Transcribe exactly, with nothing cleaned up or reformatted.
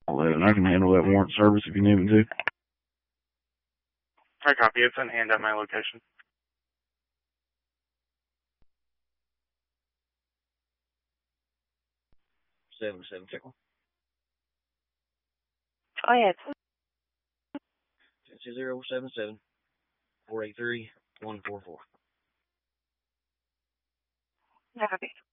And I can handle that warrant service if you need me to. I copy. It's in hand at my location. Seven seven check one. Oh yeah. Two zero seven seven four eight three one four four. I copy.